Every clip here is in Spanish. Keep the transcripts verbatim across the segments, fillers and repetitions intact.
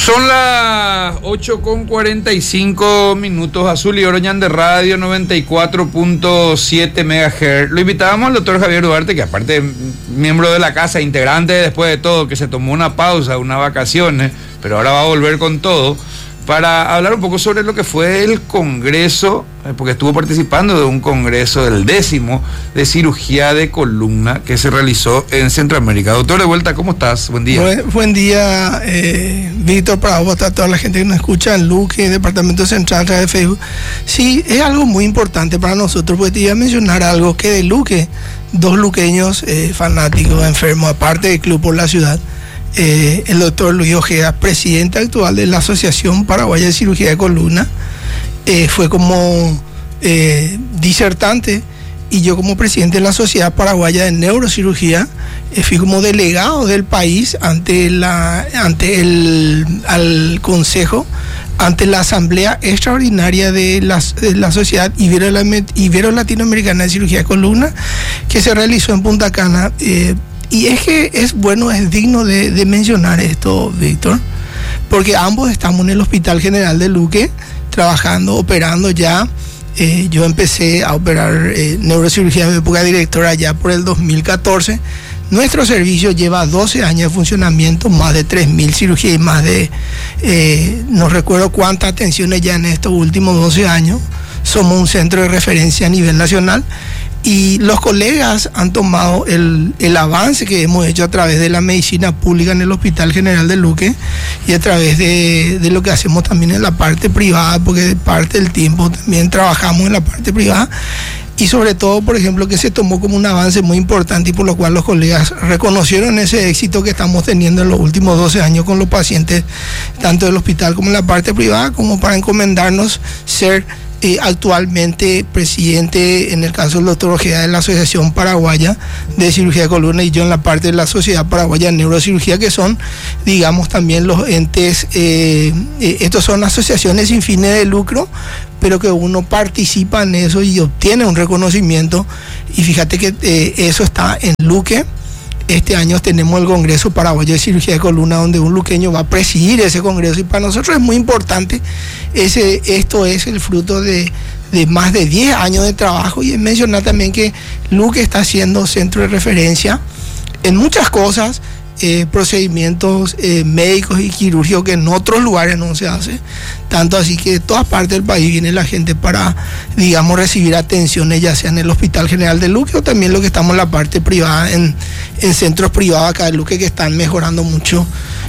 Son las ocho con cuarenta y cinco minutos. Azul y Oroñan de Radio noventa y cuatro punto siete megahertz. Lo invitábamos al doctor Javier Duarte, que aparte es miembro de la casa, integrante después de todo, que se tomó una pausa, unas vacaciones, pero ahora va a volver con todo, para hablar un poco sobre lo que fue el congreso, porque estuvo participando de un congreso del décimo de cirugía de columna que se realizó en Centroamérica. Doctor, de vuelta, ¿cómo estás? Buen día. Buen, buen día, eh, Víctor, para vos, para toda la gente que nos escucha en Luque, Departamento Central, a través de Facebook. Sí, es algo muy importante para nosotros, porque te iba a mencionar algo que de Luque, dos luqueños eh, fanáticos, enfermos, aparte del Club por la Ciudad, Eh, el doctor Luis Ojeda, presidente actual de la Asociación Paraguaya de Cirugía de Columna, eh, fue como eh, disertante, y yo como presidente de la Sociedad Paraguaya de Neurocirugía eh, fui como delegado del país ante la ante el al Consejo, ante la Asamblea Extraordinaria de la, de la Sociedad Ibero-Latinoamericana de Cirugía de Columna, que se realizó en Punta Cana. eh, Y es que es bueno, es digno de, de mencionar esto, Víctor, porque ambos estamos en el Hospital General de Luque, trabajando, operando ya. Eh, yo empecé a operar eh, neurocirugía en mi época directora ya por el dos mil catorce. Nuestro servicio lleva doce años de funcionamiento, más de tres mil cirugías y más de, eh, no recuerdo cuántas atenciones ya en estos últimos doce años. Somos un centro de referencia a nivel nacional. Y los colegas han tomado el, el avance que hemos hecho a través de la medicina pública en el Hospital General de Luque y a través de, de lo que hacemos también en la parte privada, porque parte del tiempo también trabajamos en la parte privada. Y sobre todo, por ejemplo, que se tomó como un avance muy importante y por lo cual los colegas reconocieron ese éxito que estamos teniendo en los últimos doce años con los pacientes, tanto del hospital como en la parte privada, como para encomendarnos ser Eh, actualmente presidente, en el caso del doctor Ojeda, de la Asociación Paraguaya de Cirugía de Columna, y yo en la parte de la Sociedad Paraguaya de Neurocirugía, que son, digamos, también los entes, eh, eh, estos son asociaciones sin fines de lucro, pero que uno participa en eso y obtiene un reconocimiento. Y fíjate que eh, eso está en Luque. Este año tenemos el Congreso Paraguayo de Cirugía de Columna, donde un luqueño va a presidir ese congreso, y para nosotros es muy importante. Ese, esto es el fruto de, de más de diez años de trabajo, y es mencionar también que Luque está siendo centro de referencia en muchas cosas, eh, procedimientos eh, médicos y quirúrgicos que en otros lugares no se hace, tanto así que de todas partes del país viene la gente para, digamos, recibir atenciones, ya sea en el Hospital General de Luque o también lo que estamos en la parte privada, en, en centros privados acá de Luque, que están mejorando mucho.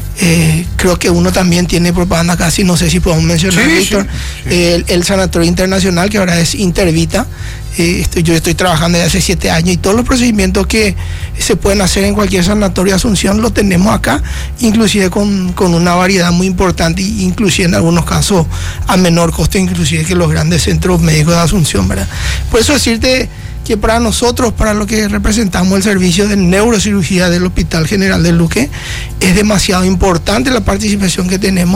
Eh, creo que uno también tiene propaganda casi, no sé si podemos mencionar, sí, Víctor, sí, sí. El, el Sanatorio Internacional, que ahora es Intervita. Eh, estoy, yo estoy trabajando desde hace siete años, y todos los procedimientos que se pueden hacer en cualquier sanatorio de Asunción los tenemos acá, inclusive con, con una variedad muy importante, inclusive en algunos casos a menor costo, inclusive que los grandes centros médicos de Asunción, ¿verdad? Por eso decirte que para nosotros, para lo que representamos el servicio de neurocirugía del Hospital General de Luque, es demasiado importante la participación que tenemos.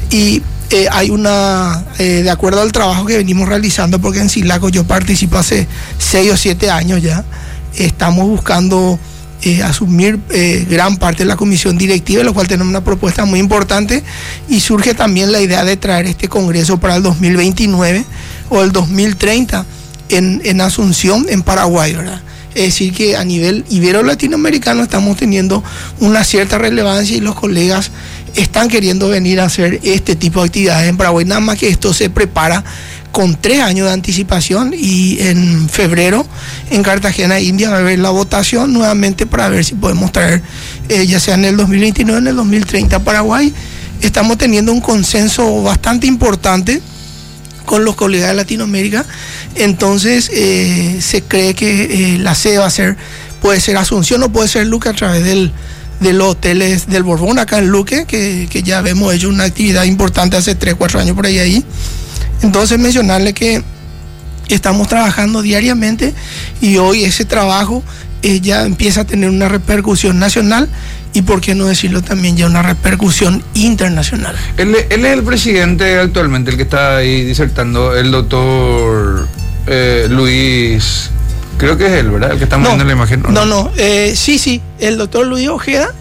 Y eh, hay una, eh, de acuerdo al trabajo que venimos realizando, porque en SILACO yo participo hace seis o siete años ya, estamos buscando eh, asumir eh, gran parte de la comisión directiva, lo cual tenemos una propuesta muy importante, y surge también la idea de traer este congreso para el dos mil veintinueve o el dos mil treinta, En, en Asunción, en Paraguay, ¿verdad? Es decir, que a nivel ibero-latinoamericano estamos teniendo una cierta relevancia, y los colegas están queriendo venir a hacer este tipo de actividades en Paraguay. Nada más que esto se prepara con tres años de anticipación, y en febrero en Cartagena, India, va a haber la votación nuevamente para ver si podemos traer, eh, ya sea en el dos mil veintinueve o en el dos mil treinta, a Paraguay. Estamos teniendo un consenso bastante importante con los colegas de Latinoamérica. Entonces eh, se cree que eh, la sede va a ser, puede ser Asunción o puede ser Luque, a través del, de los hoteles del Borbón acá en Luque, que, que ya hemos hecho una actividad importante hace tres, cuatro años por ahí ahí. Entonces mencionarle que estamos trabajando diariamente, y hoy ese trabajo eh, ya empieza a tener una repercusión nacional, y por qué no decirlo también ya una repercusión internacional. Él, él es el presidente actualmente, el que está ahí disertando, el doctor eh, Luis, creo que es él, ¿verdad? El que estamos no, viendo en la imagen. No, no, no eh, sí, sí, el doctor Luis Ojeda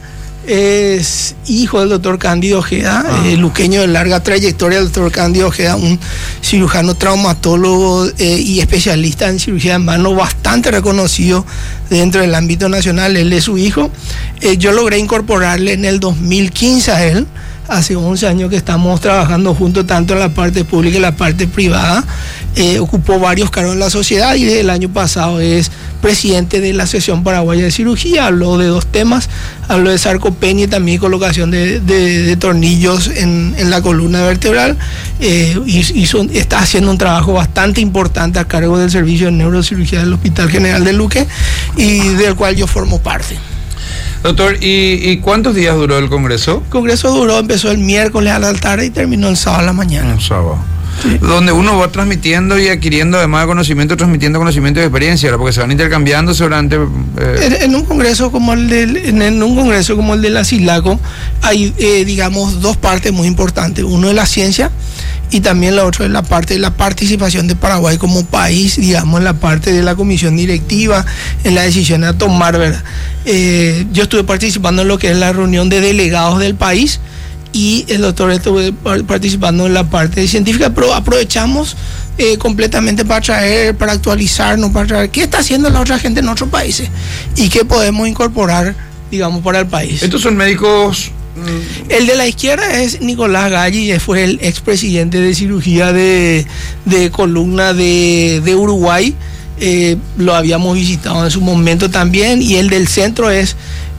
es hijo del doctor Cándido Ojeda, ah. eh, luqueño de larga trayectoria. El doctor Cándido Ojeda, un cirujano traumatólogo eh, y especialista en cirugía de mano, bastante reconocido dentro del ámbito nacional. Él es su hijo. Eh, yo logré incorporarle en el dos mil quince a él. Hace once años que estamos trabajando juntos, tanto en la parte pública y la parte privada. Eh, ocupó varios cargos en la sociedad y desde el año pasado es presidente de la Asociación Paraguaya de Cirugía. Habló de dos temas, habló de sarcopenia y también colocación de, de, de tornillos en, en la columna vertebral. Eh, hizo, está haciendo un trabajo bastante importante a cargo del servicio de neurocirugía del Hospital General de Luque y del cual yo formo parte. Doctor, ¿y, ¿y cuántos días duró el congreso? El congreso duró, empezó el miércoles a la tarde y terminó el sábado a la mañana. El sábado. Sí. Donde uno va transmitiendo y adquiriendo además de conocimiento, transmitiendo conocimiento y experiencia, ¿verdad? Porque se van intercambiando seguramente. Eh... En, en un congreso como el del, en, en un congreso como el de la SILACO hay, eh, digamos, dos partes muy importantes. Uno es la ciencia y también la otra es la parte de la participación de Paraguay como país, digamos, en la parte de la comisión directiva, en la decisión a tomar, ¿verdad? Eh, yo estuve participando en lo que es la reunión de delegados del país y el doctor estuvo participando en la parte científica, pero aprovechamos eh, completamente para traer, para actualizarnos, para traer qué está haciendo la otra gente en otros países y qué podemos incorporar, digamos, para el país. ¿Estos son médicos? El de la izquierda es Nicolás Galli, fue el expresidente de cirugía de, de columna de, de Uruguay. Eh, lo habíamos visitado en su momento también. Y el del centro es,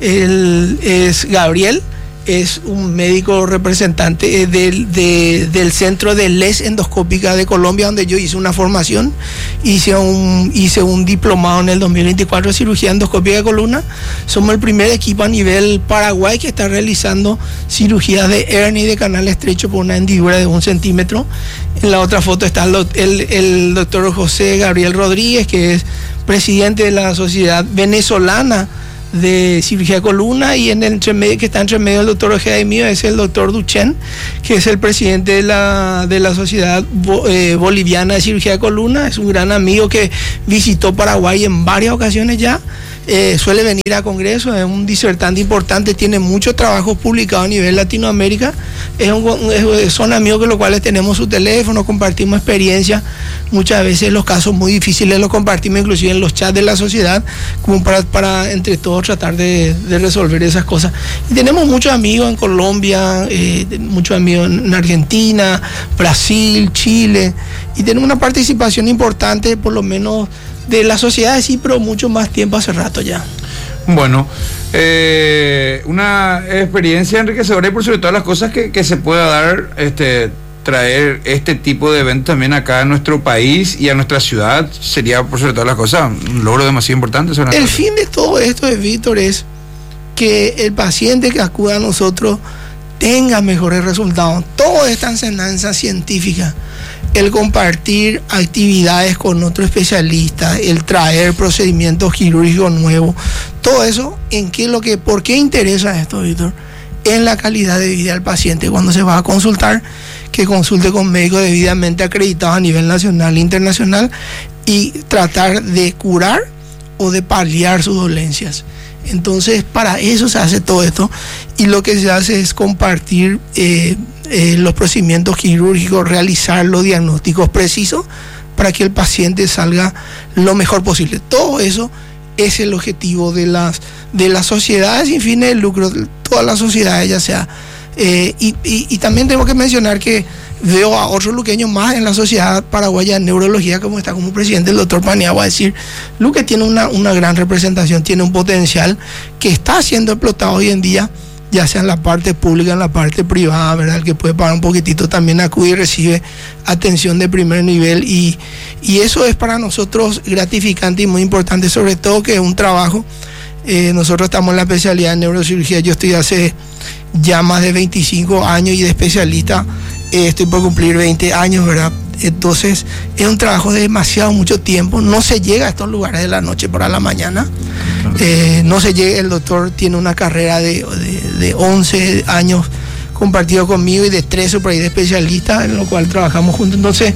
el, es Gabriel, es un médico representante del, de, del Centro de L E S Endoscópica de Colombia, donde yo hice una formación, hice un, hice un diplomado en el dos mil veinticuatro de cirugía endoscópica de columna. Somos el primer equipo a nivel Paraguay que está realizando cirugías de hernia y de canal estrecho por una hendidura de un centímetro. En la otra foto está el, el, el doctor José Gabriel Rodríguez, que es presidente de la Sociedad Venezolana de Cirugía de Columna, y en el entremedio, que está entre medio del doctor Ojeda y mío, es el doctor Duchen, que es el presidente de la, de la Sociedad eh, Boliviana de Cirugía de Columna. Es un gran amigo que visitó Paraguay en varias ocasiones ya. Eh, suele venir a congresos, es un disertante importante, tiene muchos trabajos publicados a nivel Latinoamérica. Es un, es, son amigos con los cuales tenemos su teléfono, compartimos experiencia. Muchas veces los casos muy difíciles los compartimos inclusive en los chats de la sociedad, como para, para entre todos tratar de, de resolver esas cosas. Y tenemos muchos amigos en Colombia, eh, muchos amigos en Argentina, Brasil, Chile, y tenemos una participación importante, por lo menos de la sociedad, sí, pero mucho más tiempo hace rato ya. Bueno, eh, una experiencia enriquecedora y por sobre todas las cosas que, que se pueda dar, este, traer este tipo de eventos también acá a nuestro país y a nuestra ciudad, sería por sobre todas las cosas un logro demasiado importante. El cosa. Fin de todo esto, Víctor, es que el paciente que acuda a nosotros tenga mejores resultados. Toda esta enseñanza científica, el compartir actividades con otro especialista, el traer procedimientos quirúrgicos nuevos, todo eso, ¿en qué lo que, por qué interesa esto, Víctor? En la calidad de vida del paciente. Cuando se va a consultar, que consulte con médicos debidamente acreditados a nivel nacional e internacional y tratar de curar o de paliar sus dolencias. Entonces, para eso se hace todo esto, y lo que se hace es compartir eh, eh, los procedimientos quirúrgicos, realizar los diagnósticos precisos para que el paciente salga lo mejor posible. Todo eso es el objetivo de las, de las sociedades sin fines de lucro, todas las sociedades, ya sea. Eh, y, y, y también tengo que mencionar que veo a otros luqueños más en la Sociedad Paraguaya de Neurología, como está como presidente el doctor Paniagua, a decir, Luque tiene una, una gran representación, tiene un potencial que está siendo explotado hoy en día, ya sea en la parte pública, en la parte privada, ¿verdad? El que puede pagar un poquitito también acude y recibe atención de primer nivel, y, y eso es para nosotros gratificante y muy importante, sobre todo que es un trabajo. Eh, nosotros estamos en la especialidad de neurocirugía, yo estoy hace ya más de veinticinco años y de especialista eh, estoy por cumplir veinte años, ¿verdad? Entonces es un trabajo de demasiado mucho tiempo, no se llega a estos lugares de la noche para la mañana, eh, no se llega. El doctor tiene una carrera de, de, de once años compartido conmigo y de trece por ahí de especialista, en lo cual trabajamos juntos. Entonces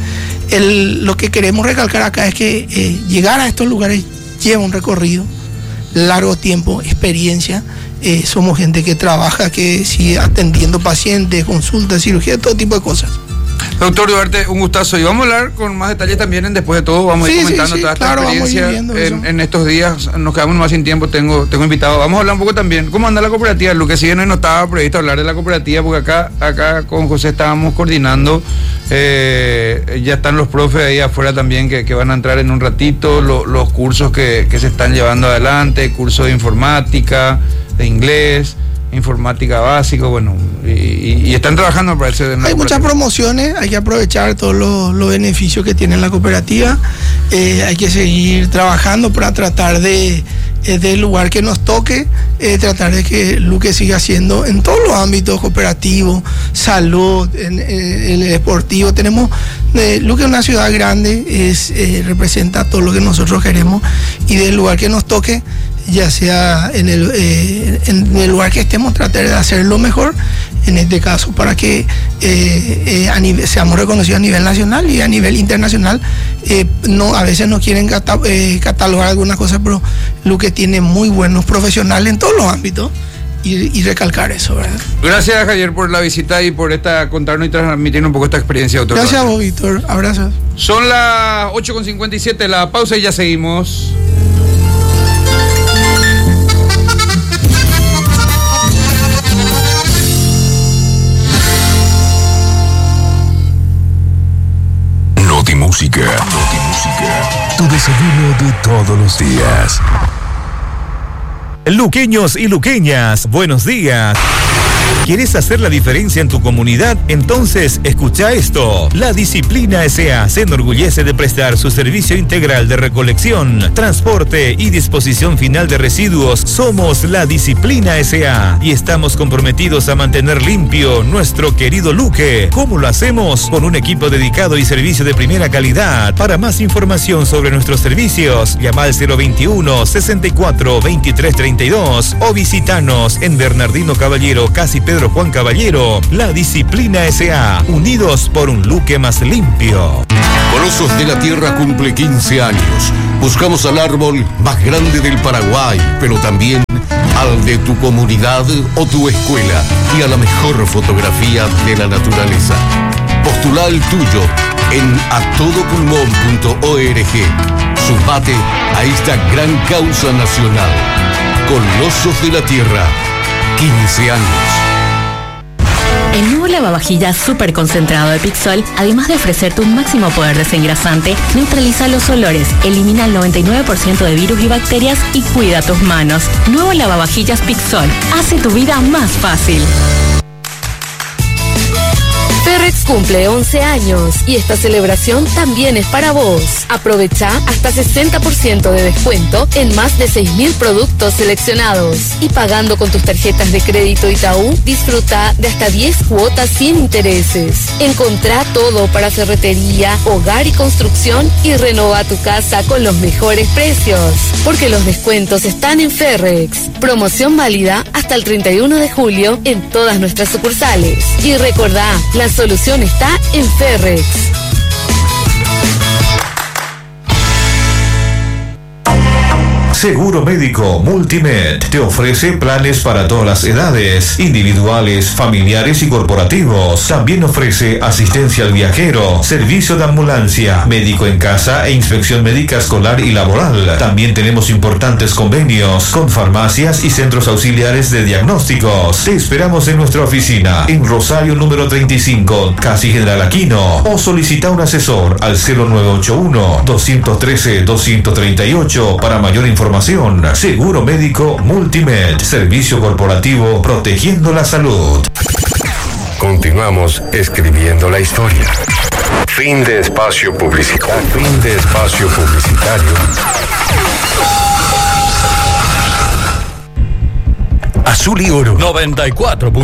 el, lo que queremos recalcar acá es que eh, llegar a estos lugares lleva un recorrido, largo tiempo, experiencia, eh, somos gente que trabaja, que sigue atendiendo pacientes, consultas, cirugía, todo tipo de cosas. Doctor Duarte, un gustazo. Y vamos a hablar con más detalles también en después de todo. Vamos sí, a ir comentando sí, sí, toda esta claro, experiencia en, en estos días. Nos quedamos más sin tiempo, tengo, tengo invitado. Vamos a hablar un poco también. ¿Cómo anda la cooperativa? Lo que sí no estaba previsto hablar de la cooperativa, porque acá, acá con José estábamos coordinando. Eh, ya están los profes ahí afuera también que, que van a entrar en un ratito. Lo, los cursos que, que se están llevando adelante, curso de informática, de inglés, informática básico, bueno, y, y, y están trabajando, me parece. Hay muchas promociones, hay que aprovechar todos los, los beneficios que tiene la cooperativa, eh, hay que seguir trabajando para tratar de, eh, del lugar que nos toque, eh, tratar de que Luque siga siendo en todos los ámbitos, cooperativo, salud, en, en el deportivo. Tenemos, eh, Luque es una ciudad grande, es, eh, representa todo lo que nosotros queremos, y del lugar que nos toque, ya sea en el, eh, en el lugar que estemos, tratar de hacerlo mejor, en este caso, para que eh, eh, a nivel, seamos reconocidos a nivel nacional y a nivel internacional. Eh, no, a veces no quieren cata, eh, catalogar algunas cosas, pero Luque tiene muy buenos profesionales en todos los ámbitos, y, y recalcar eso, ¿verdad? Gracias, Javier, por la visita y por esta contarnos y transmitirnos un poco esta experiencia, doctor. Gracias a vos, Víctor. Abrazos. Son las ocho con cincuenta y siete, la pausa y ya seguimos. Notimúsica, Notimúsica, tu desayuno de todos los días. Luqueños y luqueñas, buenos días. ¿Quieres hacer la diferencia en tu comunidad? Entonces, escucha esto. La Disciplina S A se enorgullece de prestar su servicio integral de recolección, transporte y disposición final de residuos. Somos La Disciplina S A y estamos comprometidos a mantener limpio nuestro querido Luque. ¿Cómo lo hacemos? Con un equipo dedicado y servicio de primera calidad. Para más información sobre nuestros servicios, llama al cero veintiuno, sesenta y cuatro, veintitrés treinta y dos o visitanos en Bernardino Caballero, casi Pedro Juan Caballero. La Disciplina S A, unidos por un Luque más limpio. Colosos de la Tierra cumple quince años. Buscamos al árbol más grande del Paraguay, pero también al de tu comunidad o tu escuela, y a la mejor fotografía de la naturaleza. Postula el tuyo en a todo pulmón punto org. Sumate a esta gran causa nacional. Colosos de la Tierra, quince años. El nuevo lavavajillas súper concentrado de Pixol, además de ofrecerte un máximo poder desengrasante, neutraliza los olores, elimina el noventa y nueve por ciento de virus y bacterias y cuida tus manos. Nuevo lavavajillas Pixol, hace tu vida más fácil. Ferrex cumple once años y esta celebración también es para vos. Aprovecha hasta sesenta por ciento de descuento en más de seis mil productos seleccionados. Y pagando con tus tarjetas de crédito Itaú, disfruta de hasta diez cuotas sin intereses. Encontrá todo para ferretería, hogar y construcción y renova tu casa con los mejores precios. Porque los descuentos están en Ferrex. Promoción válida hasta el treinta y uno de julio en todas nuestras sucursales. Y recordá, la solución está en Ferrex. Seguro Médico Multimed te ofrece planes para todas las edades, individuales, familiares y corporativos. También ofrece asistencia al viajero, servicio de ambulancia, médico en casa e inspección médica escolar y laboral. También tenemos importantes convenios con farmacias y centros auxiliares de diagnósticos. Te esperamos en nuestra oficina en Rosario número treinta y cinco, casi General Aquino, o solicita un asesor al cero nueve ocho uno, dos uno tres, dos tres ocho para mayor información. Seguro Médico Multimed, servicio corporativo protegiendo la salud. Continuamos escribiendo la historia. Fin de espacio publicitario. Fin de espacio publicitario. Azul y Oro noventa y cuatro.